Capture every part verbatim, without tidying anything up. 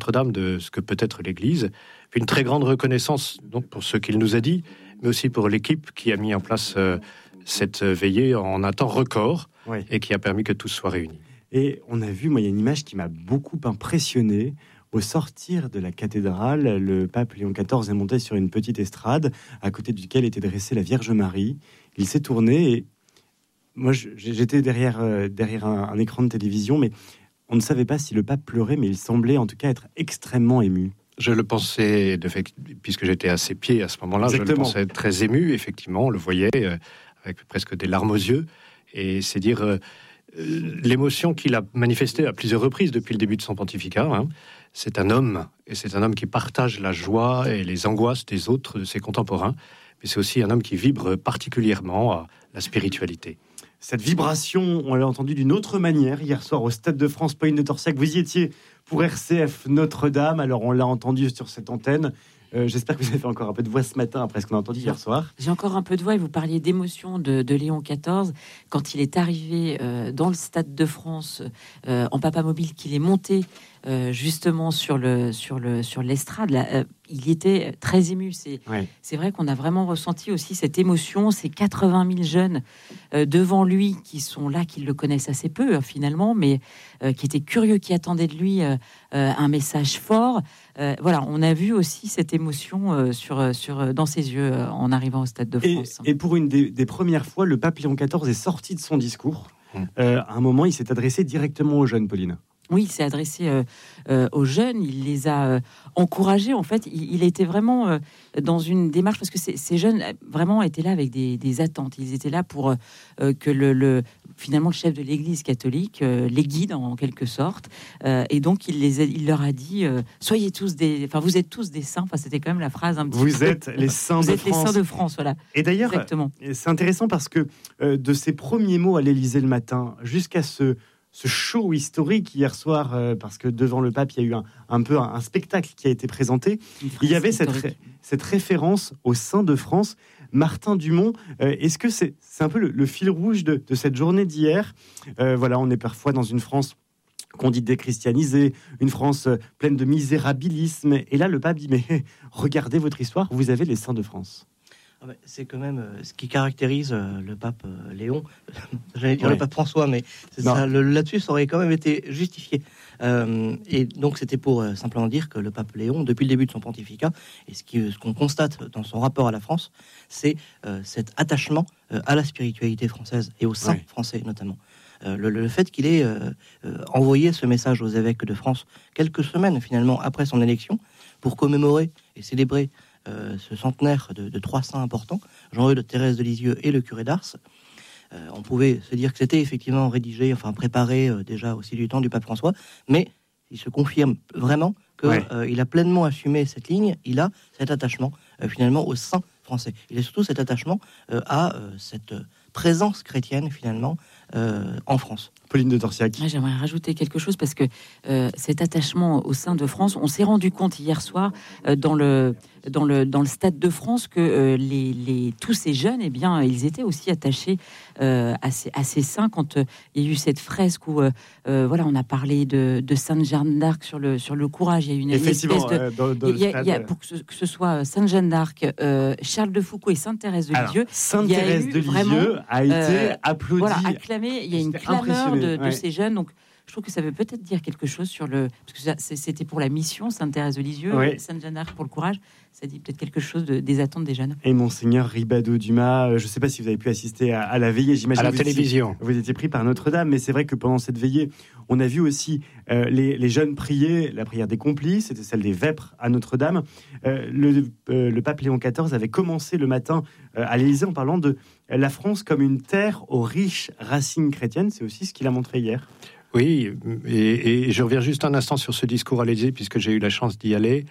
Notre-Dame de ce que peut être l'Église. Puis une très grande reconnaissance donc, pour ce qu'il nous a dit, mais aussi pour l'équipe qui a mis en place euh, cette veillée en un temps record oui. et qui a permis que tous soient réunis. Et on a vu, moi, il y a une image qui m'a beaucoup impressionné. Au sortir de la cathédrale, le pape Léon quatorze est monté sur une petite estrade à côté duquel était dressée la Vierge Marie. Il s'est tourné et moi, j'étais derrière, euh, derrière un, un écran de télévision, mais on ne savait pas si le pape pleurait, mais il semblait en tout cas être extrêmement ému. Je le pensais, de fait, puisque j'étais à ses pieds à ce moment-là, Exactement. je le pensais très ému, effectivement, on le voyait euh, avec presque des larmes aux yeux, et c'est dire euh, l'émotion qu'il a manifestée à plusieurs reprises depuis le début de son pontificat. Hein. C'est un homme, et c'est un homme qui partage la joie et les angoisses des autres, de ses contemporains, mais c'est aussi un homme qui vibre particulièrement à la spiritualité. Cette vibration, on l'a entendu d'une autre manière hier soir au Stade de France. Pauline de Torsiac, vous y étiez pour R C F Notre-Dame, alors on l'a entendu sur cette antenne. Euh, j'espère que vous avez fait encore un peu de voix ce matin après ce qu'on a entendu hier soir. J'ai encore un peu de voix et vous parliez d'émotion de, de Léon quatorze quand il est arrivé euh, dans le Stade de France euh, en papa mobile, qu'il est monté euh, justement sur, le, sur, le, sur l'estrade. Là, euh, il était très ému. C'est, ouais. c'est vrai qu'on a vraiment ressenti aussi cette émotion. Ces quatre-vingt mille jeunes euh, devant lui qui sont là, qui le connaissent assez peu hein, finalement, mais euh, qui étaient curieux, qui attendaient de lui euh, euh, un message fort. Euh, voilà, on a vu aussi cette émotion euh, sur, sur, dans ses yeux euh, en arrivant au Stade de France. Et, et pour une des, des premières fois, le pape Léon quatorze est sorti de son discours. Mmh. Euh, à un moment, il s'est adressé directement aux jeunes, Pauline. Oui, il s'est adressé euh, euh, aux jeunes, il les a euh, encouragés. En fait, il, il était vraiment euh, dans une démarche, parce que ces, ces jeunes vraiment étaient là avec des, des attentes. Ils étaient là pour euh, que le, le, finalement le chef de l'Église catholique euh, les guide en, en quelque sorte. Euh, et donc, il, les a, il leur a dit euh, soyez tous des, enfin, vous êtes tous des saints. Enfin, c'était quand même la phrase un petit vous peu. Êtes les saints vous de êtes France. les saints de France, voilà. Et d'ailleurs, Exactement. C'est intéressant parce que euh, de ses premiers mots à l'Élysée le matin jusqu'à ce ce show historique hier soir, euh, parce que devant le pape, il y a eu un, un peu un, un spectacle qui a été présenté. Il y avait cette, ré, cette référence au Saint de France. Martin Dumont, euh, est-ce que c'est, c'est un peu le, le fil rouge de, de cette journée d'hier ? euh, Voilà, on est parfois dans une France qu'on dit déchristianisée, une France pleine de misérabilisme. Et là, le pape dit, mais regardez votre histoire, vous avez les Saints de France. C'est quand même euh, ce qui caractérise euh, le pape euh, Léon. J'allais dire ouais. le pape François, mais c'est ça, le, là-dessus, ça aurait quand même été justifié. Euh, et donc, c'était pour euh, simplement dire que le pape Léon, depuis le début de son pontificat, et ce, qui, ce qu'on constate dans son rapport à la France, c'est euh, cet attachement euh, à la spiritualité française et aux saints ouais. français notamment. Euh, le, le fait qu'il ait euh, euh, envoyé ce message aux évêques de France quelques semaines finalement après son élection pour commémorer et célébrer Euh, ce centenaire de, de trois saints importants, Jean-Eudes, Thérèse de Lisieux et le curé d'Ars. Euh, on pouvait se dire que c'était effectivement rédigé, enfin préparé euh, déjà aussi du temps du pape François, mais il se confirme vraiment qu'il ouais. euh, a pleinement assumé cette ligne, il a cet attachement euh, finalement aux saints français. Il a surtout cet attachement euh, à euh, cette présence chrétienne finalement euh, en France. Pauline de Torsiac. Ouais, j'aimerais rajouter quelque chose parce que euh, cet attachement au sein de France, on s'est rendu compte hier soir euh, dans le dans le dans le Stade de France que euh, les, les tous ces jeunes, eh bien, ils étaient aussi attachés euh, à ces à ces saints quand euh, il y a eu cette fresque où euh, euh, voilà, on a parlé de, de Sainte Jeanne d'Arc sur le sur le courage. Il y a une, une espèce de euh, dans, dans il y a, il y a, pour que ce, que ce soit Sainte Jeanne d'Arc, euh, Charles de Foucault et Sainte Thérèse de Lisieux. Sainte Thérèse de Lisieux a été euh, applaudie, voilà, acclamée. Il y a une clameur de, de ouais. ces jeunes. Donc, je trouve que ça veut peut-être dire quelque chose sur le... Parce que ça, c'était pour la mission, Sainte Thérèse de Lisieux, oui. Sainte Jeanne d'Arc pour le courage. Ça dit peut-être quelque chose de, des attentes des jeunes. Et Monseigneur Ribado-Dumas, je ne sais pas si vous avez pu assister à, à la veillée, j'imagine. À la télévision. Étiez, vous étiez pris par Notre-Dame, mais c'est vrai que pendant cette veillée, on a vu aussi euh, les, les jeunes prier la prière des complices, c'était celle des vêpres à Notre-Dame. Euh, le, euh, le pape Léon quatorze avait commencé le matin euh, à l'Élysée en parlant de la France comme une terre aux riches racines chrétiennes. C'est aussi ce qu'il a montré hier. Oui, et, et je reviens juste un instant sur ce discours à l'Élysée, puisque j'ai eu la chance d'y aller.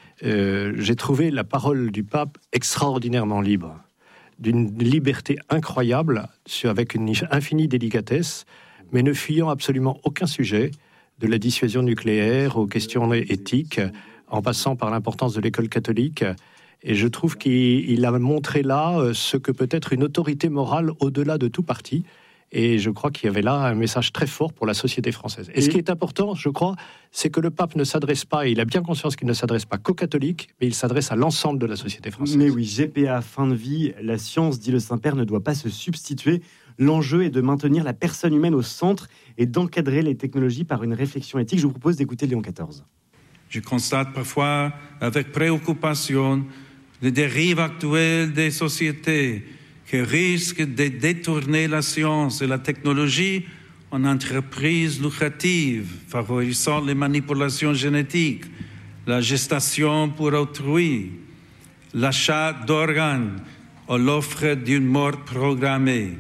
Euh, j'ai trouvé la parole du pape extraordinairement libre, d'une liberté incroyable, avec une infinie délicatesse, mais ne fuyant absolument aucun sujet, de la dissuasion nucléaire aux questions éthiques, en passant par l'importance de l'école catholique. Et je trouve qu'il il a montré là ce que peut être une autorité morale au-delà de tout parti. Et je crois qu'il y avait là un message très fort pour la société française. Et, et ce qui est important, je crois, c'est que le pape ne s'adresse pas, et il a bien conscience qu'il ne s'adresse pas qu'aux catholiques, mais il s'adresse à l'ensemble de la société française. Mais oui, G P A, fin de vie, la science, dit le Saint-Père, ne doit pas se substituer. L'enjeu est de maintenir la personne humaine au centre et d'encadrer les technologies par une réflexion éthique. Je vous propose d'écouter Léon quatorze. Je constate parfois avec préoccupation les dérives actuelles des sociétés qui risquent de détourner la science et la technologie en entreprises lucratives, favorisant les manipulations génétiques, la gestation pour autrui, l'achat d'organes ou l'offre d'une mort programmée.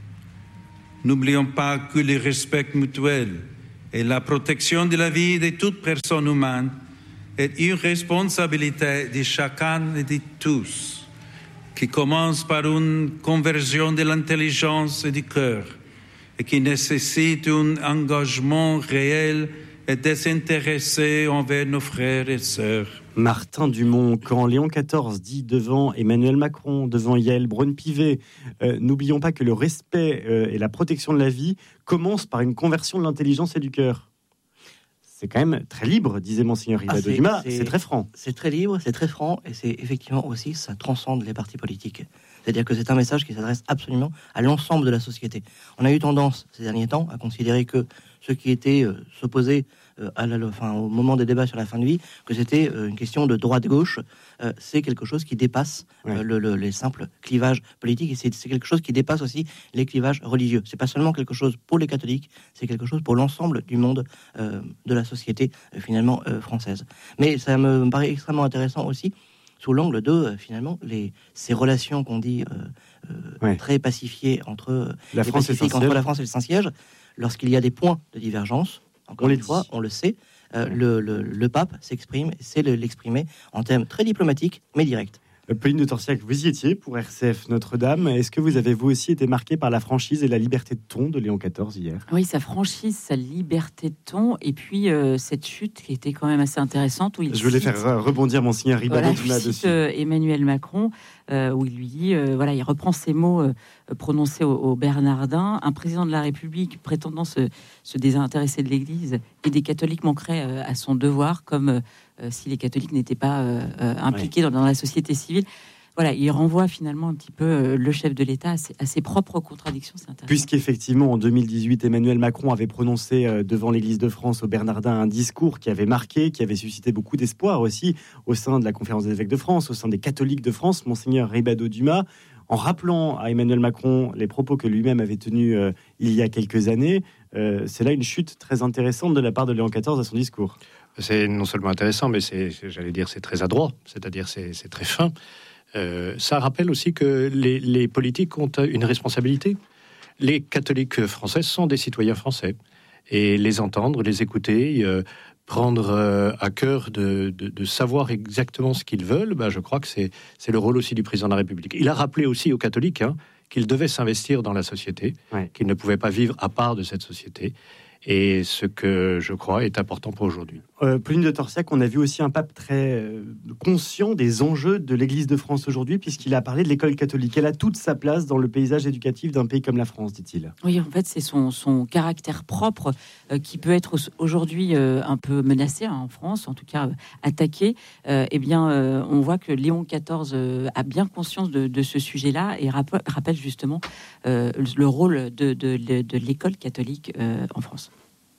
N'oublions pas que le respect mutuel et la protection de la vie de toute personne humaine est une responsabilité de chacun et de tous, qui commence par une conversion de l'intelligence et du cœur et qui nécessite un engagement réel et désintéressé envers nos frères et sœurs. Martin Dumont, quand Léon quatorze dit devant Emmanuel Macron, devant Yael Braun-Pivet, euh, n'oublions pas que le respect euh, et la protection de la vie commencent par une conversion de l'intelligence et du cœur. C'est quand même très libre, disait Monseigneur Ribado Dumas, ah, c'est, c'est très franc. C'est très libre, c'est très franc, et c'est effectivement aussi, ça transcende les partis politiques. C'est-à-dire que c'est un message qui s'adresse absolument à l'ensemble de la société. On a eu tendance, ces derniers temps, à considérer que ceux qui étaient euh, s'opposaient euh, à la, enfin, au moment des débats sur la fin de vie, que c'était euh, une question de droite-gauche, euh, c'est quelque chose qui dépasse ouais. euh, le, le, les simples clivages politiques, et c'est, c'est quelque chose qui dépasse aussi les clivages religieux. C'est pas seulement quelque chose pour les catholiques, c'est quelque chose pour l'ensemble du monde euh, de la société, euh, finalement, euh, française. Mais ça me, me paraît extrêmement intéressant aussi, sous l'angle de, euh, finalement, les, ces relations qu'on dit euh, euh, ouais. très pacifiées entre, euh, la les France pacifiques, entre la France et le Saint-Siège, lorsqu'il y a des points de divergence, encore on une fois, dit. on le sait, euh, le, le, le pape s'exprime, sait le, l'exprimer en termes très diplomatiques, mais directs. Pauline de Torsiac, vous y étiez pour R C F Notre-Dame. Est-ce que vous avez, vous aussi, été marqué par la franchise et la liberté de ton de Léon quatorze hier ? Oui, sa franchise, sa liberté de ton, et puis euh, cette chute qui était quand même assez intéressante. Où il Je voulais cite, faire rebondir Monseigneur Ribado Dumas voilà, dessus. Euh, Emmanuel Macron, euh, où il lui dit, euh, voilà, il reprend ces mots euh, prononcés au, au Bernardin. Un président de la République prétendant se, se désintéresser de l'Église et des catholiques manquerait euh, à son devoir, comme euh, Euh, si les catholiques n'étaient pas euh, euh, impliqués oui. dans, dans la société civile. Voilà, il renvoie finalement un petit peu euh, le chef de l'État à ses, à ses propres contradictions. C'est intéressant. Puisqu'effectivement, en deux mille dix-huit, Emmanuel Macron avait prononcé euh, devant l'Église de France au Bernardin un discours qui avait marqué, qui avait suscité beaucoup d'espoir aussi au sein de la Conférence des évêques de France, au sein des catholiques de France, Monseigneur Ribado Dumas, en rappelant à Emmanuel Macron les propos que lui-même avait tenus euh, il y a quelques années. Euh, c'est là une chute très intéressante de la part de Léon quatorze à son discours. C'est non seulement intéressant, mais c'est, c'est j'allais dire, c'est très adroit, c'est-à-dire c'est, c'est très fin. Euh, ça rappelle aussi que les, les politiques ont une responsabilité. Les catholiques français sont des citoyens français. Et les entendre, les écouter, euh, prendre euh, à cœur de, de, de savoir exactement ce qu'ils veulent, ben, je crois que c'est, c'est le rôle aussi du président de la République. Il a rappelé aussi aux catholiques hein, qu'ils devaient s'investir dans la société, ouais. qu'ils ne pouvaient pas vivre à part de cette société. Et ce que je crois est important pour aujourd'hui. Euh, Pauline de Torsiac, on a vu aussi un pape très euh, conscient des enjeux de l'Église de France aujourd'hui, puisqu'il a parlé de l'école catholique. Elle a toute sa place dans le paysage éducatif d'un pays comme la France, dit-il. Oui, en fait, c'est son, son caractère propre euh, qui peut être aujourd'hui euh, un peu menacé hein, en France, en tout cas euh, attaqué. Euh, eh bien, euh, on voit que Léon quatorze euh, a bien conscience de, de ce sujet-là et rappel, rappelle justement euh, le rôle de, de, de, de l'école catholique euh, en France.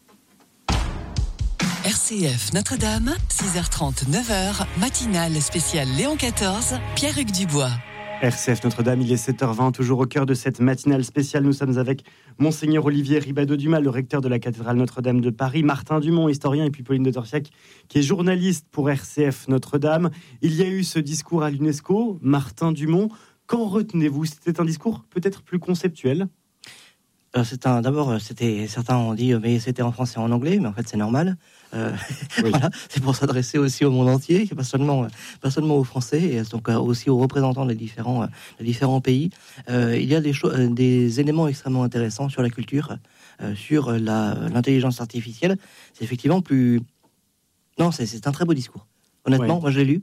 R C F Notre-Dame, six heures trente, neuf heures, matinale spéciale Léon quatorze, Pierre-Hugues Dubois. R C F Notre-Dame, il est sept heures vingt, toujours au cœur de cette matinale spéciale. Nous sommes avec Monseigneur Olivier Ribado Dumas, le recteur de la cathédrale Notre-Dame de Paris, Martin Dumont, historien, et puis Pauline de Torsiac, qui est journaliste pour R C F Notre-Dame. Il y a eu ce discours à l'UNESCO. Martin Dumont, qu'en retenez-vous ? C'était un discours peut-être plus conceptuel ? Euh, c'est un, d'abord, c'était, certains ont dit, mais c'était en français et en anglais, mais en fait, c'est normal. Euh, oui. Voilà, c'est pour s'adresser aussi au monde entier, pas seulement, pas seulement aux Français, et donc aussi aux représentants des différents, des différents pays. Euh, il y a des, cho- des éléments extrêmement intéressants sur la culture, euh, sur la, l'intelligence artificielle. C'est effectivement plus... Non, c'est, c'est un très beau discours. Honnêtement, oui. moi, je l'ai lu.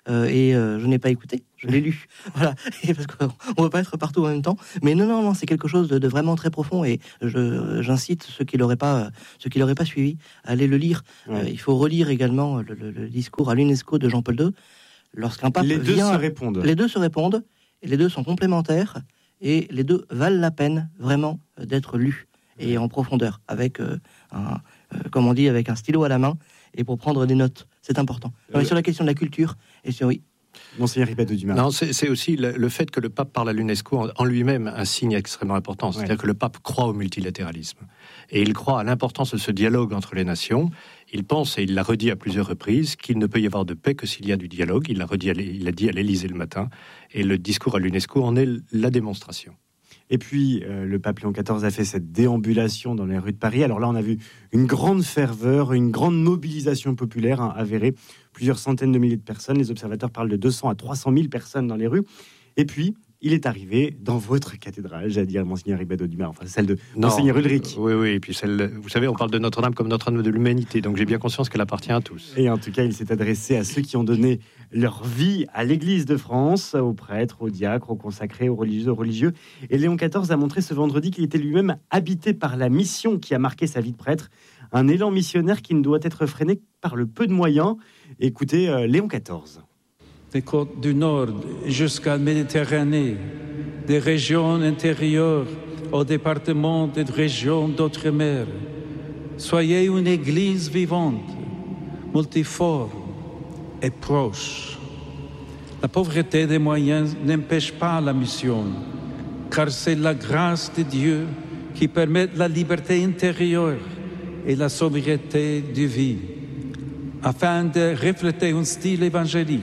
euh, et euh, je n'ai pas écouté, je l'ai lu. Voilà, et parce qu'on ne peut pas être partout en même temps. Mais non, non, non, c'est quelque chose de, de vraiment très profond, et je, j'incite ceux qui l'auraient pas, ceux qui l'auraient pas suivi à aller le lire. Ouais. Euh, il faut relire également le, le, le discours à l'UNESCO de Jean-Paul deux. Lorsqu'un pape les deux vient, se répondent. Les deux se répondent, et les deux sont complémentaires, et les deux valent la peine vraiment d'être lus et en profondeur, avec euh, un, euh, comme on dit, avec un stylo à la main, et pour prendre des notes. C'est important. Non, mais sur la question de la culture, et sur oui. Monseigneur Ribado Dumas. Non, c'est, c'est aussi le, le fait que le pape parle à l'UNESCO en, en lui-même un signe extrêmement important. C'est-à-dire ouais. que le pape croit au multilatéralisme. Et il croit à l'importance de ce dialogue entre les nations. Il pense, et il l'a redit à plusieurs reprises, qu'il ne peut y avoir de paix que s'il y a du dialogue. Il l'a redit, à il l'a dit à l'Élysée le matin. Et le discours à l'UNESCO en est la démonstration. Et puis, euh, le pape Léon quatorze a fait cette déambulation dans les rues de Paris. Alors là, on a vu une grande ferveur, une grande mobilisation populaire hein, avérée. Plusieurs centaines de milliers de personnes. Les observateurs parlent de deux cents à trois cent mille personnes dans les rues. Et puis, il est arrivé dans votre cathédrale, j'allais dire Monseigneur Ribado Dumas, enfin celle de non, Monseigneur Ulrich. Oui, oui, et puis celle, vous savez, on parle de Notre-Dame comme Notre-Dame de l'humanité, donc j'ai bien conscience qu'elle appartient à tous. Et en tout cas, il s'est adressé à ceux qui ont donné leur vie à l'Église de France, aux prêtres, aux diacres, aux consacrés, aux religieux, aux religieux. Et Léon quatorze a montré ce vendredi qu'il était lui-même habité par la mission qui a marqué sa vie de prêtre, un élan missionnaire qui ne doit être freiné par le peu de moyens. Écoutez euh, Léon quatorze. Des côtes du Nord jusqu'à la Méditerranée, des régions intérieures aux départements des régions d'outre-mer. Soyez une église vivante, multiforme et proche. La pauvreté des moyens n'empêche pas la mission, car c'est la grâce de Dieu qui permet la liberté intérieure et la sobriété de vie, afin de refléter un style évangélique.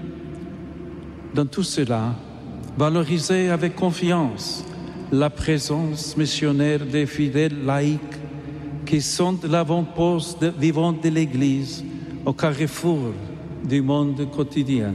Dans tout cela, valoriser avec confiance la présence missionnaire des fidèles laïcs qui sont l'avant-poste vivant de l'Église au carrefour du monde quotidien.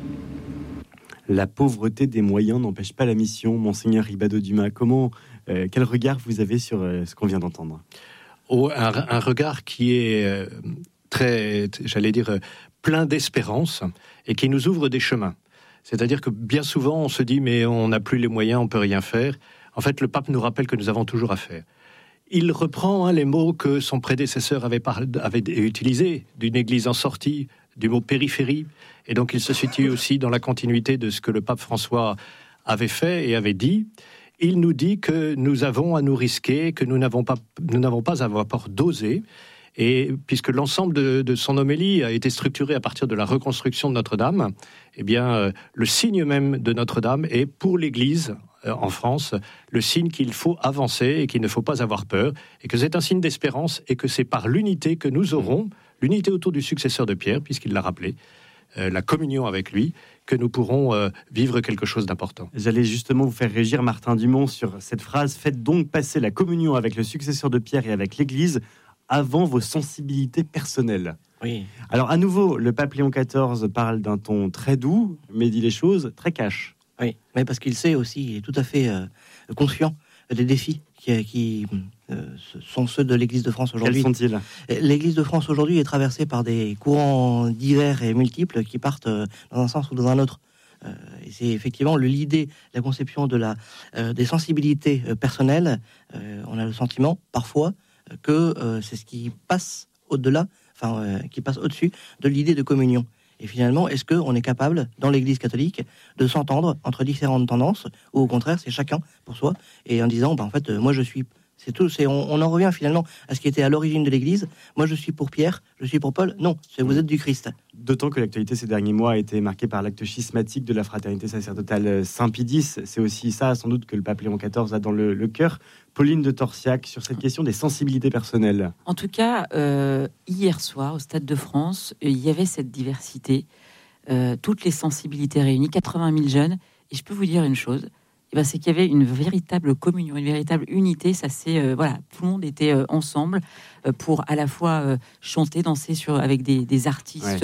La pauvreté des moyens n'empêche pas la mission. Monseigneur Ribado Dumas, comment, euh, quel regard vous avez sur euh, ce qu'on vient d'entendre ? Oh, un, un regard qui est euh, très, j'allais dire, euh, plein d'espérance et qui nous ouvre des chemins. C'est-à-dire que bien souvent, on se dit « mais on n'a plus les moyens, on ne peut rien faire ». En fait, le pape nous rappelle que nous avons toujours à faire. Il reprend hein, les mots que son prédécesseur avait, par... avait utilisés, d'une église en sortie, du mot « périphérie ». Et donc, il se situe aussi dans la continuité de ce que le pape François avait fait et avait dit. Il nous dit que nous avons à nous risquer, que nous n'avons pas, nous n'avons pas à avoir peur d'oser. Et puisque l'ensemble de, de son homélie a été structuré à partir de la reconstruction de Notre-Dame, eh bien, euh, le signe même de Notre-Dame est pour l'Église euh, en France le signe qu'il faut avancer et qu'il ne faut pas avoir peur, et que c'est un signe d'espérance et que c'est par l'unité que nous aurons, l'unité autour du successeur de Pierre, puisqu'il l'a rappelé, euh, la communion avec lui, que nous pourrons euh, vivre quelque chose d'important. J'allais justement vous faire régir, Martin Dumont, sur cette phrase « Faites donc passer la communion avec le successeur de Pierre et avec l'Église » avant vos sensibilités personnelles. Oui. Alors, à nouveau, le pape Léon quatorze parle d'un ton très doux, mais dit les choses très cash. Oui, mais parce qu'il sait aussi, il est tout à fait euh, conscient des défis qui, qui euh, sont ceux de l'Église de France aujourd'hui. Quels sont-ils ? L'Église de France aujourd'hui est traversée par des courants divers et multiples qui partent euh, dans un sens ou dans un autre. Euh, et c'est effectivement le l'idée, la conception de la, euh, des sensibilités euh, personnelles. Euh, on a le sentiment, parfois, que euh, c'est ce qui passe au-delà, enfin, euh, qui passe au-dessus de l'idée de communion. Et finalement, est-ce qu'on est capable, dans l'Église catholique, de s'entendre entre différentes tendances, ou au contraire, c'est chacun pour soi, et en disant, bah, en fait, euh, moi je suis... C'est tout, c'est, on, on en revient finalement à ce qui était à l'origine de l'Église. Moi, je suis pour Pierre, je suis pour Paul. Non, c'est vous êtes du Christ. D'autant que l'actualité ces derniers mois a été marquée par l'acte schismatique de la fraternité sacerdotale Saint-Pie X. C'est aussi ça, sans doute, que le pape Léon quatorze a dans le, le cœur. Pauline de Torsiac, sur cette question des sensibilités personnelles. En tout cas, euh, hier soir, au Stade de France, il y avait cette diversité, euh, toutes les sensibilités réunies, quatre-vingt mille jeunes. Et je peux vous dire une chose, eh ben, c'est qu'il y avait une véritable communion, une véritable unité. Ça, c'est euh, voilà, tout le monde était euh, ensemble euh, pour à la fois euh, chanter, danser sur avec des, des artistes ouais.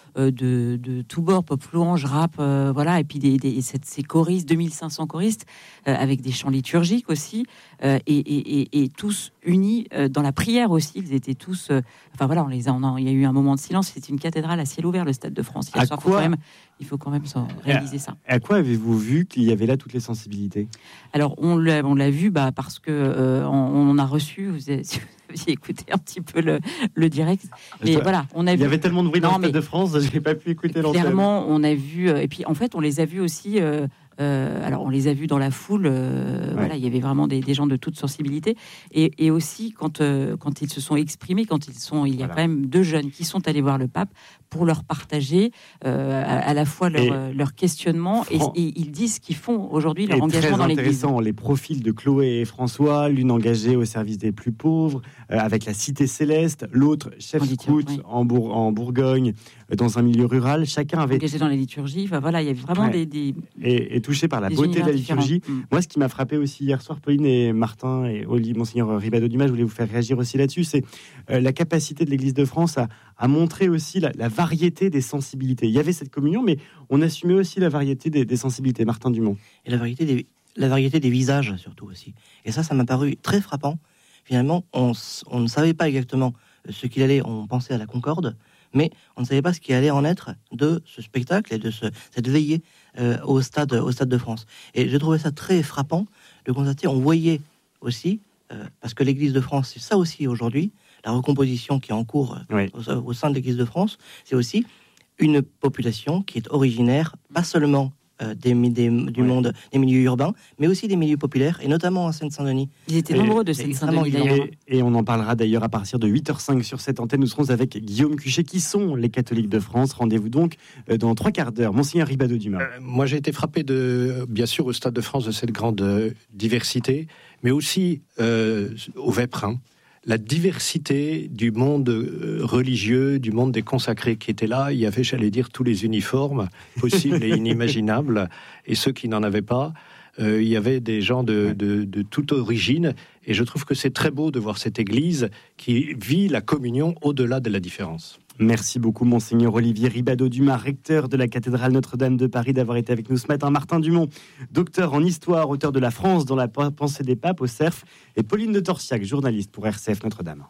euh, de, de tous bords, pop louange, rap, euh, voilà, et puis des, des, cette, ces choristes, deux mille cinq cents choristes, euh, avec des chants liturgiques aussi, euh, et, et, et, et tous unis euh, dans la prière aussi. Ils étaient tous, euh, enfin voilà, on les a, on a, il y a eu un moment de silence. C'est une cathédrale à ciel ouvert, le Stade de France. Hier soir, faut quand même, il faut quand même s'en réaliser ça. À quoi avez-vous vu qu'il y avait là toutes les sensibilités ? Alors on l'a, on l'a vu, bah, parce que euh, on, on a reçu. Vous avez, si vous aviez écouté un petit peu le, le direct, mais ça, voilà, on a il vu. y avait tellement de bruit dans non, le Stade de France, j'ai pas pu écouter l'antenne. Clairement, on a vu, euh, et puis en fait, on les a vus aussi. Euh, Euh, alors, on les a vus dans la foule. Euh, ouais. Voilà, il y avait vraiment des, des gens de toute sensibilité. Et, et aussi, quand, euh, quand ils se sont exprimés, quand ils sont, il y a voilà. quand même deux jeunes qui sont allés voir le pape pour leur partager euh, à, à la fois leur, euh, leur questionnement Fran... et, et ils disent ce qu'ils font aujourd'hui, leur et engagement dans l'Église. Très intéressant, les profils de Chloé et François, l'une engagée au service des plus pauvres, euh, avec la Cité Céleste, l'autre chef scout oui. en, Bour- en Bourgogne, euh, dans un milieu rural. Chacun avait engagé dans la liturgie. Enfin, voilà, il y avait vraiment ouais. des, des et, et touché par la beauté de la liturgie. Mmh. Moi, ce qui m'a frappé aussi hier soir, Pauline et Martin et Oli, Monseigneur Ribado-Dumas, je voulais vous faire réagir aussi là-dessus, c'est euh, la capacité de l'Église de France à, à montrer aussi la, la variété des sensibilités. Il y avait cette communion, mais on assumait aussi la variété des, des sensibilités. Martin Dumont. Et la variété des, la variété des visages, surtout aussi. Et ça, ça m'a paru très frappant. Finalement, on, on ne savait pas exactement ce qu'il allait, on pensait à la Concorde, mais on ne savait pas ce qui allait en être de ce spectacle et de ce, cette veillée euh, au, stade, au Stade de France. Et j'ai trouvé ça très frappant de constater, on voyait aussi, euh, parce que l'Église de France, c'est ça aussi aujourd'hui, la recomposition qui est en cours euh, oui. au, au sein de l'Église de France, c'est aussi une population qui est originaire, pas seulement euh, des, des, du oui. monde, des milieux urbains, mais aussi des milieux populaires, et notamment en Seine-Saint-Denis. Ils étaient nombreux de Seine-Saint-Denis d'ailleurs. Et, et on en parlera d'ailleurs à partir de huit heures cinq sur cette antenne. Nous serons avec Guillaume Cuchet, qui sont les catholiques de France. Rendez-vous donc dans trois quarts d'heure. Monseigneur Ribado-Dumas. Euh, moi, j'ai été frappé, de, bien sûr, au Stade de France, de cette grande euh, diversité, mais aussi euh, au Vêpres. Hein. La diversité du monde religieux, du monde des consacrés qui étaient là. Il y avait, j'allais dire, tous les uniformes possibles et inimaginables, et ceux qui n'en avaient pas. Euh, il y avait des gens de, de, de toute origine, et je trouve que c'est très beau de voir cette Église qui vit la communion au-delà de la différence. Merci beaucoup, Monseigneur Olivier Ribado-Dumas, recteur de la cathédrale Notre-Dame de Paris, d'avoir été avec nous ce matin. Martin Dumont, docteur en histoire, auteur de La France dans la pensée des papes au C E R F, et Pauline de Torsiac, journaliste pour R C F Notre-Dame.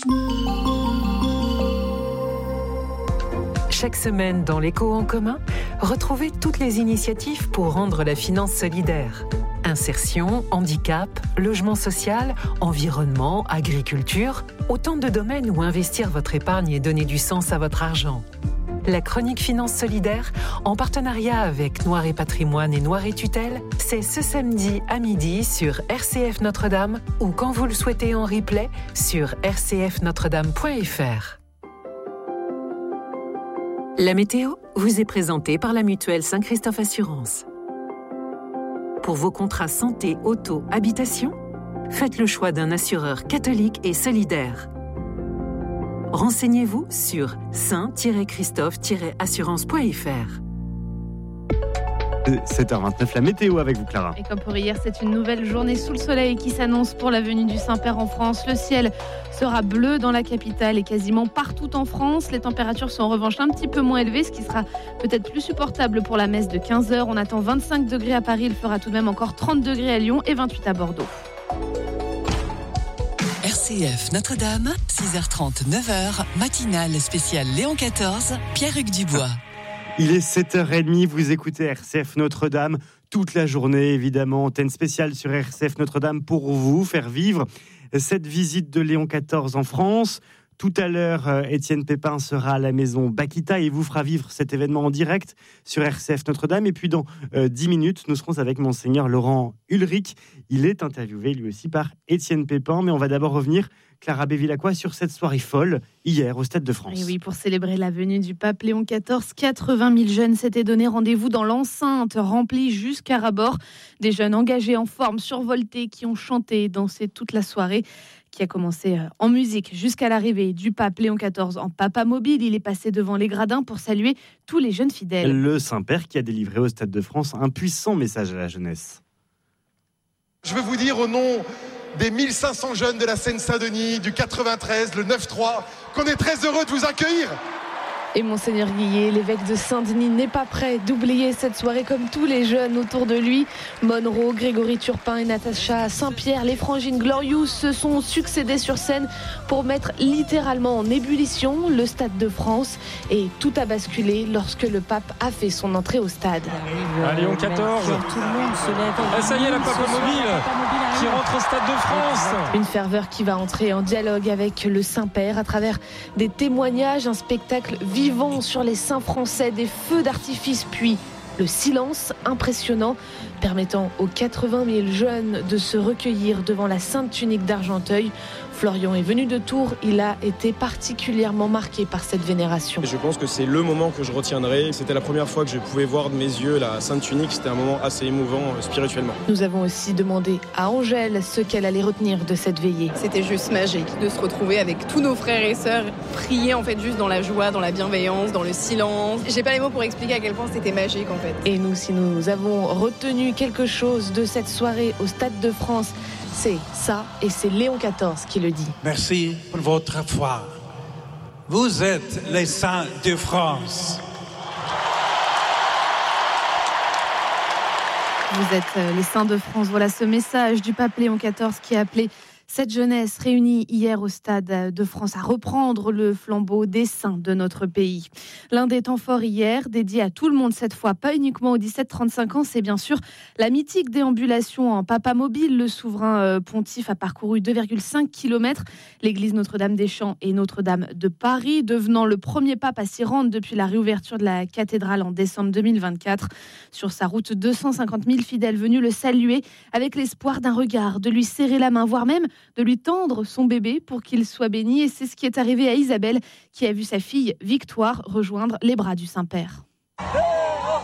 Chaque semaine dans l'Écho en commun, retrouvez toutes les initiatives pour rendre la finance solidaire. Insertion, handicap, logement social, environnement, agriculture, autant de domaines où investir votre épargne et donner du sens à votre argent. La chronique Finance Solidaire, en partenariat avec Noir et Patrimoine et Noir et Tutelle, c'est ce samedi à midi sur R C F Notre-Dame ou quand vous le souhaitez en replay sur r c f notre dame point f r. La météo vous est présentée par la mutuelle Saint-Christophe Assurance. Pour vos contrats santé, auto, habitation, faites le choix d'un assureur catholique et solidaire. Renseignez-vous sur saint christophe assurance point f r. sept heures vingt-neuf, la météo avec vous, Clara. Et comme pour hier, c'est une nouvelle journée sous le soleil qui s'annonce pour la venue du Saint-Père en France. Le ciel sera bleu dans la capitale et quasiment partout en France. Les températures sont en revanche un petit peu moins élevées, ce qui sera peut-être plus supportable pour la messe de quinze heures. On attend vingt-cinq degrés à Paris, il fera tout de même encore trente degrés à Lyon et vingt-huit à Bordeaux. R C F Notre-Dame, six heures trente, neuf heures, matinale spéciale Léon quatorze, Pierre-Hugues Dubois. Il est sept heures trente, vous écoutez R C F Notre-Dame toute la journée, évidemment. Antenne spéciale sur R C F Notre-Dame pour vous faire vivre cette visite de Léon quatorze en France. Tout à l'heure, Étienne Pépin sera à la maison Bakita et vous fera vivre cet événement en direct sur R C F Notre-Dame. Et puis dans euh, dix minutes, nous serons avec Monseigneur Laurent Ulrich. Il est interviewé lui aussi par Étienne Pépin. Mais on va d'abord revenir, Clara Bévilacqua, sur cette soirée folle hier au Stade de France. Et oui, pour célébrer la venue du pape Léon quatorze, quatre-vingt mille jeunes s'étaient donné rendez-vous dans l'enceinte remplie jusqu'à ras-bord. Des jeunes engagés, en forme, survoltés, qui ont chanté et dansé toute la soirée, qui a commencé en musique jusqu'à l'arrivée du pape Léon quatorze en papa mobile. Il est passé devant les gradins pour saluer tous les jeunes fidèles. Le Saint-Père qui a délivré au Stade de France un puissant message à la jeunesse. Je veux vous dire au nom des mille cinq cents jeunes de la Seine-Saint-Denis, du quatre-vingt-treize, le neuf trois, qu'on est très heureux de vous accueillir Et Monseigneur Guillet, l'évêque de Saint-Denis, n'est pas prêt d'oublier cette soirée comme tous les jeunes autour de lui. Monroe, Grégory Turpin et Natacha Saint-Pierre, les frangines Glorious se sont succédés sur scène pour mettre littéralement en ébullition le Stade de France. Et tout a basculé lorsque le pape a fait son entrée au stade. À Léon quatorze. Tout le monde se lève. Ah, ça y est, la Papa Mobile qui rentre au Stade de France. Une ferveur qui va entrer en dialogue avec le Saint-Père à travers des témoignages, un spectacle vivant sur les saints français, des feux d'artifice, puis le silence impressionnant permettant aux quatre-vingt mille jeunes de se recueillir devant la Sainte Tunique d'Argenteuil. Florian est venu de Tours, il a été particulièrement marqué par cette vénération. Je pense que c'est le moment que je retiendrai. C'était la première fois que je pouvais voir de mes yeux la Sainte Tunique. C'était un moment assez émouvant euh, spirituellement. Nous avons aussi demandé à Angèle ce qu'elle allait retenir de cette veillée. C'était juste magique de se retrouver avec tous nos frères et sœurs, prier en fait juste dans la joie, dans la bienveillance, dans le silence. J'ai pas les mots pour expliquer à quel point c'était magique en fait. Et nous, si nous avons retenu quelque chose de cette soirée au Stade de France, c'est ça, et c'est Léon quatorze qui le dit. Merci pour votre foi. Vous êtes les saints de France. Vous êtes les saints de France. Voilà ce message du pape Léon quatorze qui a appelé cette jeunesse réunie hier au Stade de France à reprendre le flambeau des saints de notre pays. L'un des temps forts hier, dédié à tout le monde cette fois, pas uniquement aux dix-sept trente-cinq ans, c'est bien sûr la mythique déambulation en Papa Mobile. Le souverain pontife a parcouru deux virgule cinq kilomètres. L'église Notre-Dame-des-Champs et Notre-Dame de Paris, devenant le premier pape à s'y rendre depuis la réouverture de la cathédrale en décembre deux mille vingt-quatre. Sur sa route, deux cent cinquante mille fidèles venus le saluer avec l'espoir d'un regard, de lui serrer la main, voire même de lui tendre son bébé pour qu'il soit béni. Et c'est ce qui est arrivé à Isabelle, qui a vu sa fille Victoire rejoindre les bras du Saint-Père. Ah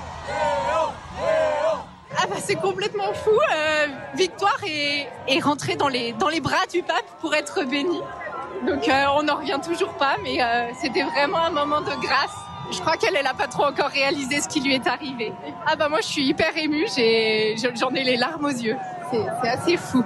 bah c'est complètement fou. Euh, Victoire est, est rentrée dans les, dans les bras du pape pour être bénie. Donc euh, on n'en revient toujours pas, mais euh, c'était vraiment un moment de grâce. Je crois qu'elle n'a pas trop encore réalisé ce qui lui est arrivé. Ah bah moi je suis hyper émue, j'ai, j'en ai les larmes aux yeux. C'est, c'est assez fou.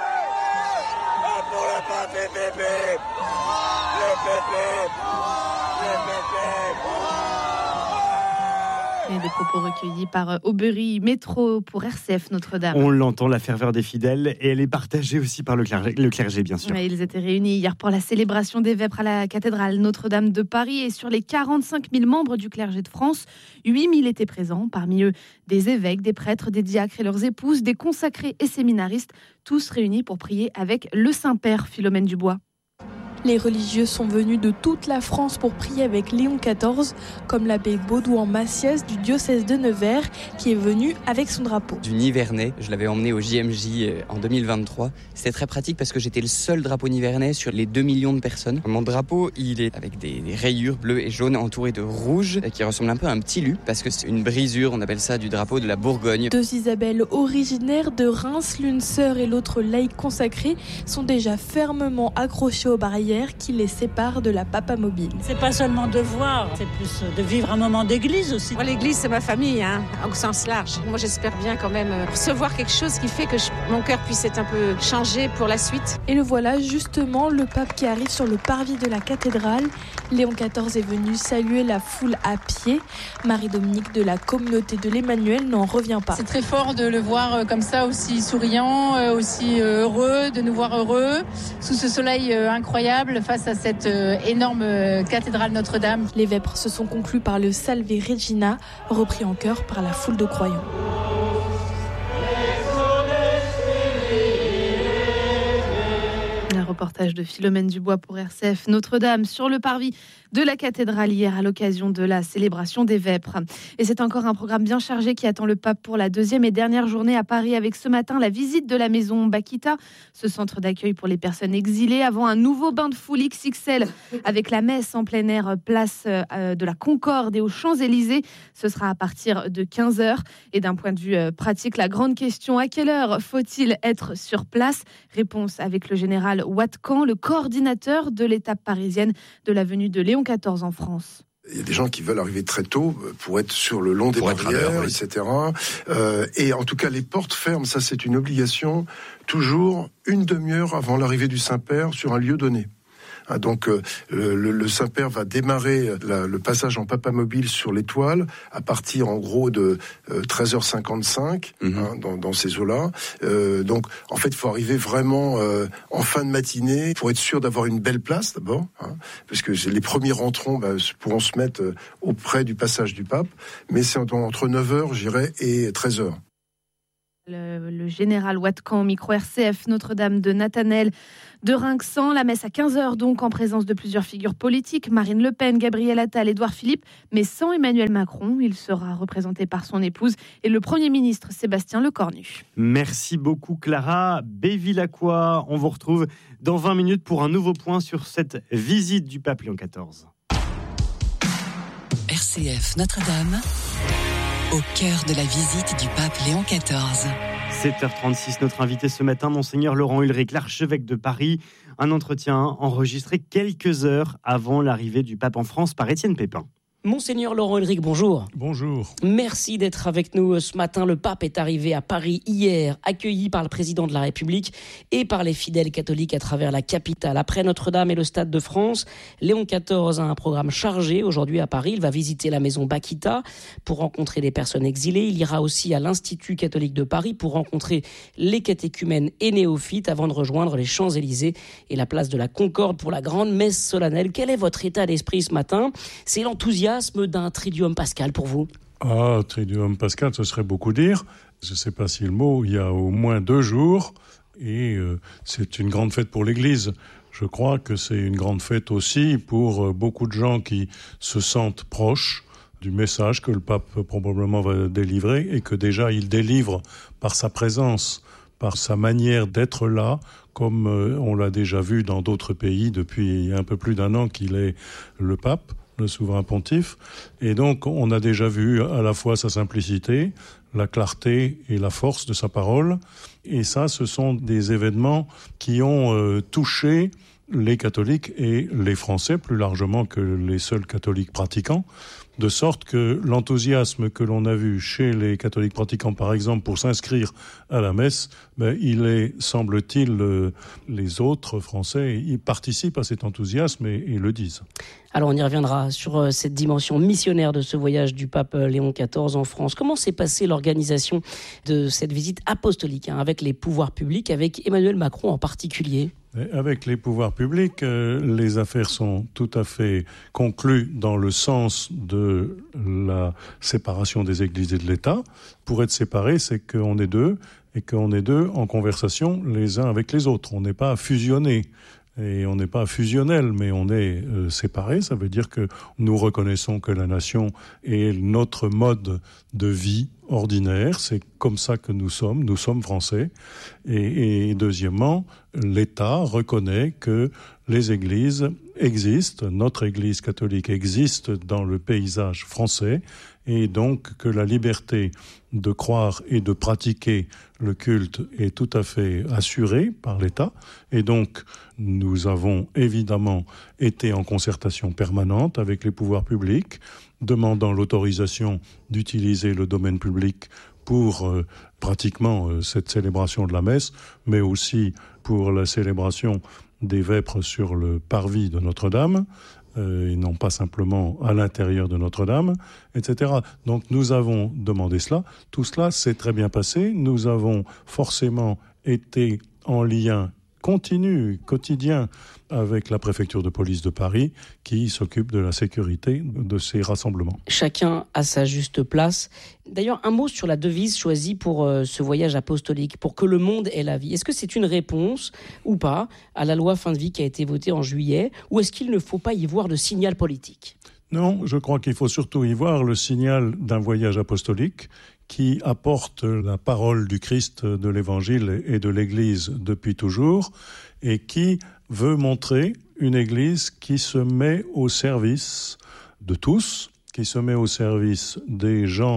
Et des propos recueillis par Aubery Métro pour R C F Notre-Dame. On l'entend, la ferveur des fidèles, et elle est partagée aussi par le clergé, le clergé bien sûr. Ouais, ils étaient réunis hier pour la célébration des vêpres à la cathédrale Notre-Dame de Paris. Et sur les quarante-cinq mille membres du clergé de France, huit mille étaient présents. Parmi eux, des évêques, des prêtres, des diacres et leurs épouses, des consacrés et séminaristes, tous réunis pour prier avec le Saint-Père. Philomène Dubois. Les religieux sont venus de toute la France pour prier avec Léon quatorze, comme l'abbé Baudouin Massiès du diocèse de Nevers, qui est venu avec son drapeau. Du Nivernais, je l'avais emmené au J M J en deux mille vingt-trois. C'était très pratique parce que j'étais le seul drapeau nivernais sur les deux millions de personnes. Mon drapeau, il est avec des, des rayures bleues et jaunes entourées de rouge, qui ressemble un peu à un petit lu, parce que c'est une brisure, on appelle ça du drapeau de la Bourgogne. Deux Isabelles originaires de Reims, l'une sœur et l'autre laïque consacrée, sont déjà fermement accrochées aux barrières qui les séparent de la Papa Mobile. C'est pas seulement de voir, c'est plus de vivre un moment d'église aussi. Moi, l'église, c'est ma famille, hein, au sens large. Moi, j'espère bien quand même recevoir quelque chose qui fait que je, mon cœur puisse être un peu changé pour la suite. Et le voilà justement, le pape qui arrive sur le parvis de la cathédrale. Léon quatorze est venu saluer la foule à pied. Marie-Dominique de la communauté de l'Emmanuel n'en revient pas. C'est très fort de le voir comme ça, aussi souriant, aussi heureux, de nous voir heureux, sous ce soleil incroyable, face à cette énorme cathédrale Notre-Dame. Les vêpres se sont conclus par le Salve Regina, repris en chœur par la foule de croyants. Un reportage de Philomène Dubois pour R C F Notre-Dame sur le parvis de la cathédrale hier à l'occasion de la célébration des vêpres. Et c'est encore un programme bien chargé qui attend le pape pour la deuxième et dernière journée à Paris, avec ce matin la visite de la maison Bakita, ce centre d'accueil pour les personnes exilées, avant un nouveau bain de foule X X L avec la messe en plein air place de la Concorde et aux Champs-Élysées. Ce sera à partir de quinze heures. Et d'un point de vue pratique, la grande question: à quelle heure faut-il être sur place? Réponse avec le général Watkan, le coordinateur de l'étape parisienne de la venue de Léon quatorze en France. Il y a des gens qui veulent arriver très tôt pour être sur le long des pour barrières, oui. et cetera. Euh, et en tout cas, les portes ferment, ça c'est une obligation, toujours une demi-heure avant l'arrivée du Saint-Père sur un lieu donné. Hein, donc euh, le, le Saint-Père va démarrer la, le passage en papamobile sur l'étoile à partir en gros de euh, treize heures cinquante-cinq mmh. hein, dans, dans ces eaux-là. Euh, donc en fait, il faut arriver vraiment euh, en fin de matinée pour être sûr d'avoir une belle place d'abord, hein, parce que les premiers rentrants bah, pourront se mettre euh, auprès du passage du pape, mais c'est entre neuf heures, j'irais, et treize heures. Le, le général Watkan, micro R C F, Notre-Dame de Nathanel de Rinxan. La messe à quinze heures, donc, en présence de plusieurs figures politiques, Marine Le Pen, Gabriel Attal, Édouard Philippe, mais sans Emmanuel Macron. Il sera représenté par son épouse et le Premier ministre Sébastien Lecornu. Merci beaucoup Clara Bévilacqua. On vous retrouve dans vingt minutes pour un nouveau point sur cette visite du pape Léon quatorze. R C F Notre-Dame, au cœur de la visite du pape Léon quatorze. sept heures trente-six, notre invité ce matin, Monseigneur Laurent Ulrich, l'archevêque de Paris. Un entretien enregistré quelques heures avant l'arrivée du pape en France par Étienne Pépin. Monseigneur Laurent Ulrich, bonjour. Bonjour. Merci d'être avec nous ce matin. Le pape est arrivé à Paris hier, accueilli par le président de la République et par les fidèles catholiques à travers la capitale. Après Notre-Dame et le Stade de France, Léon quatorze a un programme chargé aujourd'hui à Paris. Il va visiter la maison Bakita pour rencontrer des personnes exilées. Il ira aussi à l'Institut catholique de Paris pour rencontrer les catéchumènes et néophytes avant de rejoindre les Champs-Élysées et la place de la Concorde pour la grande messe solennelle. Quel est votre état d'esprit ce matin ? C'est l'enthousiasme d'un Triduum Pascal pour vous ? Ah, Triduum Pascal, ce serait beaucoup dire. Je ne sais pas si le mot, il y a au moins deux jours, et euh, c'est une grande fête pour l'Église. Je crois que c'est une grande fête aussi pour euh, beaucoup de gens qui se sentent proches du message que le pape probablement va délivrer, et que déjà il délivre par sa présence, par sa manière d'être là, comme euh, on l'a déjà vu dans d'autres pays depuis un peu plus d'un an qu'il est le pape, le souverain pontife. Et donc, on a déjà vu à la fois sa simplicité, la clarté et la force de sa parole. Et ça, ce sont des événements qui ont euh, touché les catholiques et les Français, plus largement que les seuls catholiques pratiquants, de sorte que l'enthousiasme que l'on a vu chez les catholiques pratiquants, par exemple, pour s'inscrire à la messe, ben, il est, semble-t-il, euh, les autres Français, ils participent à cet enthousiasme et, et le disent. Alors on y reviendra sur euh, cette dimension missionnaire de ce voyage du pape Léon quatorze en France. Comment s'est passée l'organisation de cette visite apostolique, hein, avec les pouvoirs publics, avec Emmanuel Macron en particulier ? Avec les pouvoirs publics, euh, les affaires sont tout à fait conclues dans le sens de la séparation des églises et de l'État. Pour être séparés, c'est qu'on est deux, et qu'on est deux en conversation les uns avec les autres. On n'est pas fusionnés. Et on n'est pas fusionnel, mais on est euh, séparés. Ça veut dire que nous reconnaissons que la nation est notre mode de vie ordinaire. C'est comme ça que nous sommes. Nous sommes français. Et, et deuxièmement, l'État reconnaît que les églises existent. Notre Église catholique existe dans le paysage français. Et donc que la liberté de croire et de pratiquer le culte est tout à fait assurée par l'État. Et donc, nous avons évidemment été en concertation permanente avec les pouvoirs publics, demandant l'autorisation d'utiliser le domaine public pour euh, pratiquement euh, cette célébration de la messe, mais aussi pour la célébration des vêpres sur le parvis de Notre-Dame, Euh, et non pas simplement à l'intérieur de Notre-Dame, et cetera. Donc nous avons demandé cela. Tout cela s'est très bien passé. Nous avons forcément été en lien continu, quotidien, avec la préfecture de police de Paris, qui s'occupe de la sécurité de ces rassemblements. Chacun à sa juste place. D'ailleurs, un mot sur la devise choisie pour euh, ce voyage apostolique, pour que le monde ait la vie. Est-ce que c'est une réponse, ou pas, à la loi fin de vie qui a été votée en juillet, ou est-ce qu'il ne faut pas y voir de signal politique ? Non, je crois qu'il faut surtout y voir le signal d'un voyage apostolique qui apporte la parole du Christ, de l'Évangile et de l'Église depuis toujours, et qui veut montrer une Église qui se met au service de tous, qui se met au service des gens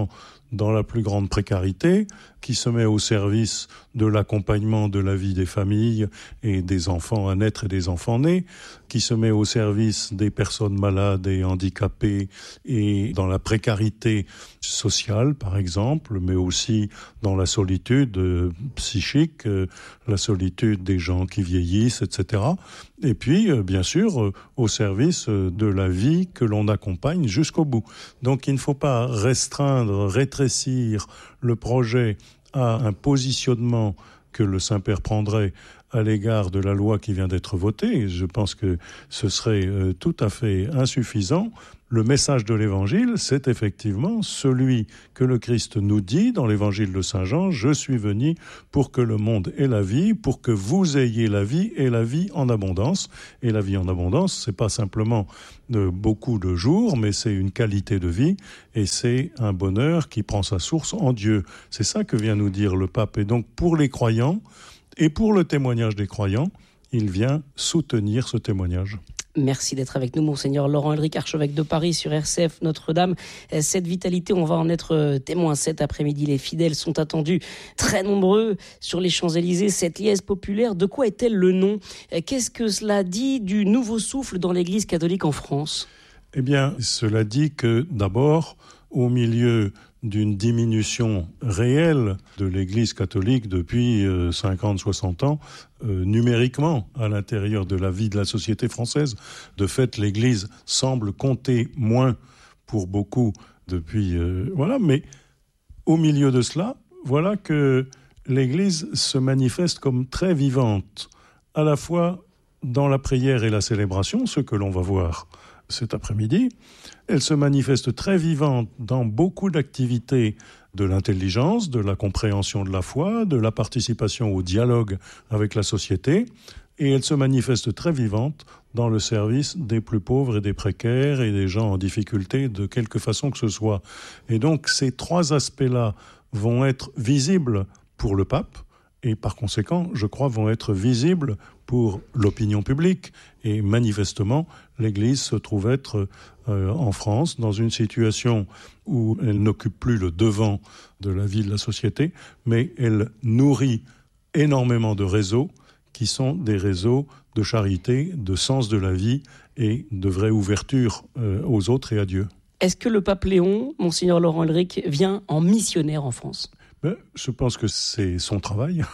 dans la plus grande précarité, qui se met au service de l'accompagnement de la vie des familles et des enfants à naître et des enfants nés, qui se met au service des personnes malades et handicapées et dans la précarité sociale, par exemple, mais aussi dans la solitude euh, psychique, euh, la solitude des gens qui vieillissent, et cetera. Et puis, euh, bien sûr, euh, au service euh, de la vie que l'on accompagne jusqu'au bout. Donc, il ne faut pas restreindre, rétrécir le projet à un positionnement que le Saint-Père prendrait à l'égard de la loi qui vient d'être votée. Je pense que ce serait euh, tout à fait insuffisant. Le message de l'Évangile, c'est effectivement celui que le Christ nous dit dans l'Évangile de Saint Jean, « Je suis venu pour que le monde ait la vie, pour que vous ayez la vie et la vie en abondance. » Et la vie en abondance, c'est pas simplement de beaucoup de jours, mais c'est une qualité de vie et c'est un bonheur qui prend sa source en Dieu. C'est ça que vient nous dire le pape. Et donc, pour les croyants et pour le témoignage des croyants, il vient soutenir ce témoignage. Merci d'être avec nous, Monseigneur Laurent-Ulrich, archevêque de Paris sur R C F Notre-Dame. Cette vitalité, on va en être témoin cet après-midi. Les fidèles sont attendus très nombreux sur les Champs-Élysées. Cette liesse populaire, de quoi est-elle le nom ? Qu'est-ce que cela dit du nouveau souffle dans l'Église catholique en France ? Eh bien, cela dit que d'abord, au milieu d'une diminution réelle de l'Église catholique depuis euh, cinquante à soixante ans, euh, numériquement, à l'intérieur de la vie de la société française. De fait, l'Église semble compter moins pour beaucoup depuis... Euh, voilà, mais au milieu de cela, voilà que l'Église se manifeste comme très vivante, à la fois dans la prière et la célébration, ce que l'on va voir cet après-midi. Elle se manifeste très vivante dans beaucoup d'activités de l'intelligence, de la compréhension de la foi, de la participation au dialogue avec la société, et elle se manifeste très vivante dans le service des plus pauvres et des précaires et des gens en difficulté de quelque façon que ce soit. Et donc ces trois aspects-là vont être visibles pour le pape, et par conséquent, je crois, vont être visibles pour l'opinion publique. Et manifestement, l'Église se trouve être euh, en France dans une situation où elle n'occupe plus le devant de la vie de la société, mais elle nourrit énormément de réseaux qui sont des réseaux de charité, de sens de la vie et de vraie ouverture euh, aux autres et à Dieu. Est-ce que le pape Léon, Monseigneur Laurent-Ulrich, vient en missionnaire en France ? Ben, je pense que c'est son travail.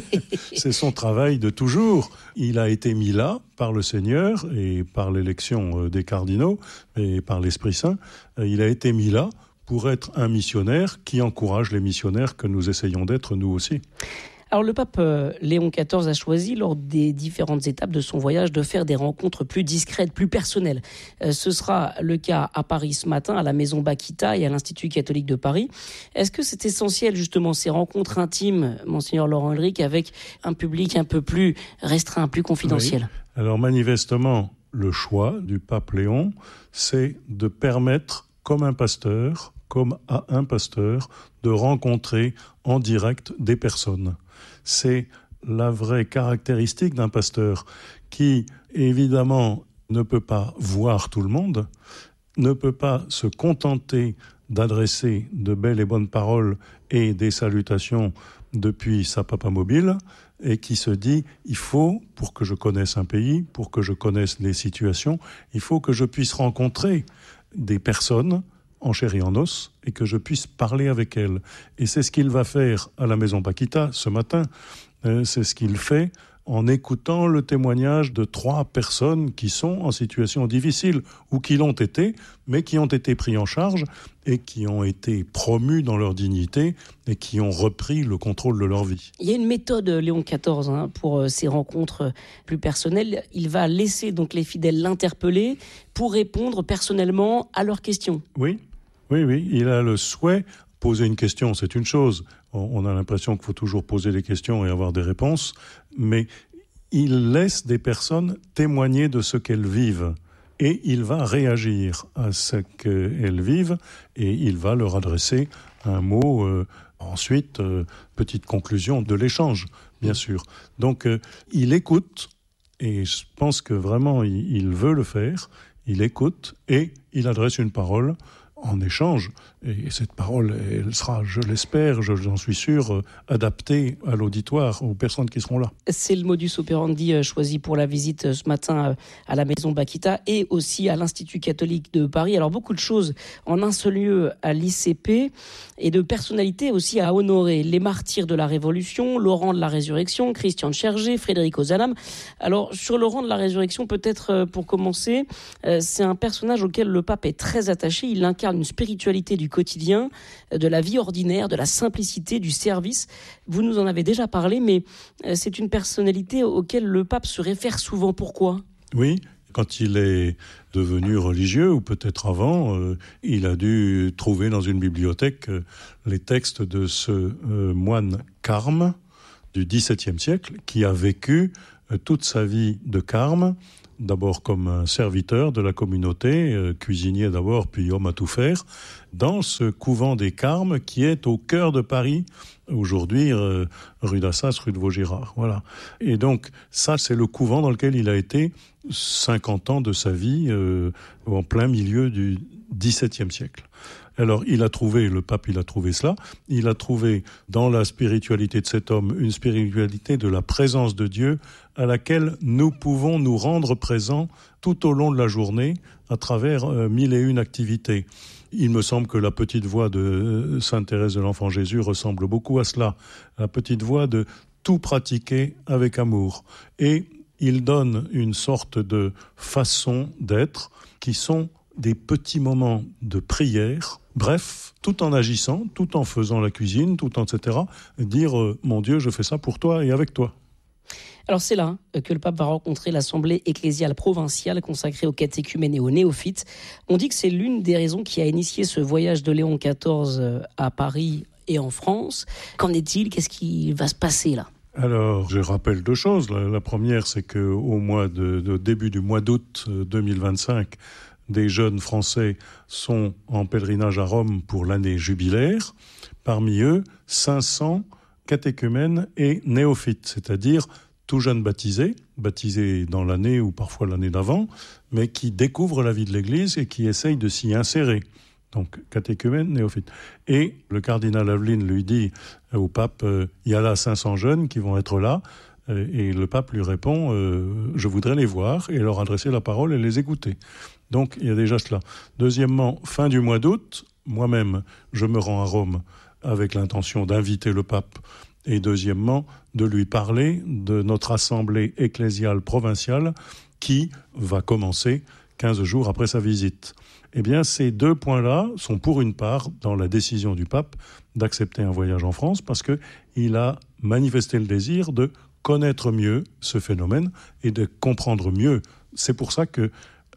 C'est son travail de toujours. Il a été mis là par le Seigneur et par l'élection des cardinaux et par l'Esprit Saint. Il a été mis là pour être un missionnaire qui encourage les missionnaires que nous essayons d'être nous aussi. Alors le pape Léon quatorze a choisi lors des différentes étapes de son voyage de faire des rencontres plus discrètes, plus personnelles. Ce sera le cas à Paris ce matin, à la Maison Bakita et à l'Institut catholique de Paris. Est-ce que c'est essentiel justement ces rencontres intimes, Monseigneur Laurent-Ulrich, avec un public un peu plus restreint, plus confidentiel ? Oui. Alors manifestement, le choix du pape Léon, c'est de permettre, comme un pasteur, comme à un pasteur, de rencontrer en direct des personnes. C'est la vraie caractéristique d'un pasteur qui, évidemment, ne peut pas voir tout le monde, ne peut pas se contenter d'adresser de belles et bonnes paroles et des salutations depuis sa papa mobile, et qui se dit, il faut, pour que je connaisse un pays, pour que je connaisse les situations, il faut que je puisse rencontrer des personnes en chair et en os, et que je puisse parler avec elle. Et c'est ce qu'il va faire à la Maison Bakita ce matin. Euh, c'est ce qu'il fait en écoutant le témoignage de trois personnes qui sont en situation difficile, ou qui l'ont été, mais qui ont été pris en charge, et qui ont été promus dans leur dignité, et qui ont repris le contrôle de leur vie. Il y a une méthode, Léon quatorze, hein, pour euh, ces rencontres plus personnelles. Il va laisser donc les fidèles l'interpeller pour répondre personnellement à leurs questions. Oui. Oui, oui, il a le souhait. Poser une question, c'est une chose. On a l'impression qu'il faut toujours poser des questions et avoir des réponses. Mais il laisse des personnes témoigner de ce qu'elles vivent. Et il va réagir à ce qu'elles vivent. Et il va leur adresser un mot. Euh, ensuite, euh, petite conclusion de l'échange, bien sûr. Donc, euh, il écoute. Et je pense que vraiment, il, il veut le faire. Il écoute et il adresse une parole en échange, Et cette parole, elle sera, je l'espère, j'en suis sûr, adaptée à l'auditoire, aux personnes qui seront là. C'est le modus operandi choisi pour la visite ce matin à la Maison Bakita et aussi à l'Institut catholique de Paris. Alors beaucoup de choses en un seul lieu à l'I C P et de personnalités aussi à honorer. Les martyrs de la Révolution, Laurent de la Résurrection, Christian de Chergé, Frédéric Ozanam. Alors sur Laurent de la Résurrection, peut-être pour commencer, c'est un personnage auquel le pape est très attaché. Il incarne une spiritualité du quotidien, de la vie ordinaire, de la simplicité, du service. Vous nous en avez déjà parlé, mais c'est une personnalité auquel le pape se réfère souvent. Pourquoi ? Oui, quand il est devenu religieux, ou peut-être avant, euh, il a dû trouver dans une bibliothèque euh, les textes de ce euh, moine carme du dix-septième siècle, qui a vécu euh, toute sa vie de carme, d'abord comme un serviteur de la communauté, euh, cuisinier d'abord, puis homme à tout faire, dans ce couvent des Carmes qui est au cœur de Paris, aujourd'hui euh, rue d'Assas, rue de Vaugirard. Voilà. Et donc ça, c'est le couvent dans lequel il a été cinquante ans de sa vie, euh, en plein milieu du dix-septième siècle. Alors, il a trouvé, le pape, il a trouvé cela, il a trouvé dans la spiritualité de cet homme une spiritualité de la présence de Dieu à laquelle nous pouvons nous rendre présents tout au long de la journée à travers euh, mille et une activités. Il me semble que la petite voix de Sainte Thérèse de l'Enfant Jésus ressemble beaucoup à cela, la petite voix de tout pratiquer avec amour. Et il donne une sorte de façon d'être qui sont des petits moments de prière, bref, tout en agissant, tout en faisant la cuisine, tout en et cetera, dire euh, « Mon Dieu, je fais ça pour toi et avec toi ». Alors c'est là que le pape va rencontrer l'Assemblée ecclésiale provinciale consacrée aux catéchumènes et aux néophytes. On dit que c'est l'une des raisons qui a initié ce voyage de Léon quatorze à Paris et en France. Qu'en est-il ? Qu'est-ce qui va se passer là ? Alors, je rappelle deux choses. La, la première, c'est qu'au mois de, de début du mois d'août deux mille vingt-cinq, des jeunes Français sont en pèlerinage à Rome pour l'année jubilaire. Parmi eux, cinq cents catéchumènes et néophytes, c'est-à-dire tout jeunes baptisés, baptisés dans l'année ou parfois l'année d'avant, mais qui découvrent la vie de l'Église et qui essayent de s'y insérer. Donc, catéchumènes, néophytes. Et le cardinal Aveline lui dit au pape, euh, il y a là cinq cents jeunes qui vont être là, euh, et le pape lui répond, euh, je voudrais les voir et leur adresser la parole et les écouter. Donc, il y a déjà cela. Deuxièmement, fin du mois d'août, moi-même, je me rends à Rome avec l'intention d'inviter le pape et deuxièmement, de lui parler de notre assemblée ecclésiale provinciale qui va commencer quinze jours après sa visite. Eh bien, ces deux points-là sont pour une part dans la décision du pape d'accepter un voyage en France parce qu'il a manifesté le désir de connaître mieux ce phénomène et de comprendre mieux. C'est pour ça que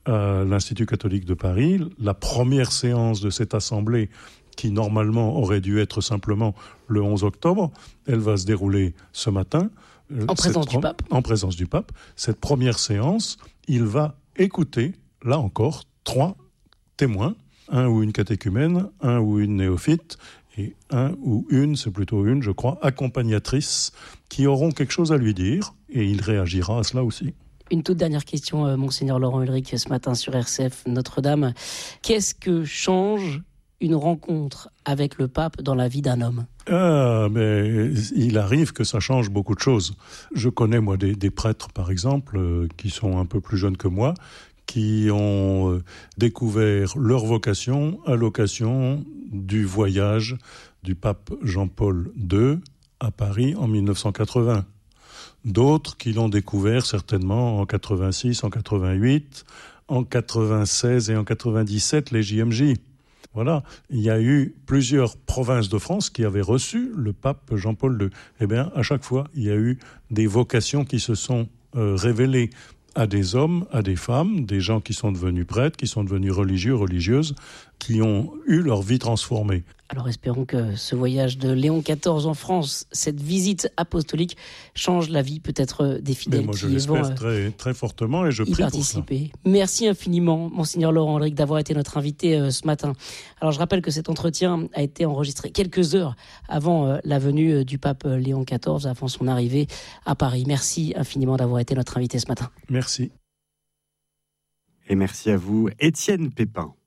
à l'Institut catholique de Paris, la première séance de cette assemblée qui normalement aurait dû être simplement le onze octobre, elle va se dérouler ce matin. En présence du pape. En présence du pape. Cette première séance, il va écouter, là encore, trois témoins, un ou une catéchumène, un ou une néophyte, et un ou une, c'est plutôt une, je crois, accompagnatrice, qui auront quelque chose à lui dire, et il réagira à cela aussi. Une toute dernière question, euh, Monseigneur Laurent Ulrich, ce matin sur R C F Notre-Dame. Qu'est-ce que change une rencontre avec le pape dans la vie d'un homme ? Ah, mais il arrive que ça change beaucoup de choses. Je connais, moi, des, des prêtres, par exemple, euh, qui sont un peu plus jeunes que moi, qui ont euh, découvert leur vocation à l'occasion du voyage du pape Jean-Paul deux à Paris en mille neuf cent quatre-vingts. D'autres qui l'ont découvert certainement en quatre-vingt-six, en quatre-vingt-huit, en quatre-vingt-seize et en quatre-vingt-dix-sept, les J M J. Voilà, il y a eu plusieurs provinces de France qui avaient reçu le pape Jean-Paul deux. Eh bien, à chaque fois, il y a eu des vocations qui se sont euh, révélées à des hommes, à des femmes, des gens qui sont devenus prêtres, qui sont devenus religieux, religieuses, qui ont eu leur vie transformée. Alors espérons que ce voyage de Léon quatorze en France, cette visite apostolique, change la vie peut-être des fidèles Mais moi, qui je l'espère vont très, très fortement et je y prie participer. pour ça. Merci infiniment, Monseigneur Laurent Ulrich, d'avoir été notre invité euh, ce matin. Alors je rappelle que cet entretien a été enregistré quelques heures avant euh, la venue euh, du pape Léon quatorze, avant son arrivée à Paris. Merci infiniment d'avoir été notre invité ce matin. Merci. Et merci à vous, Étienne Pépin.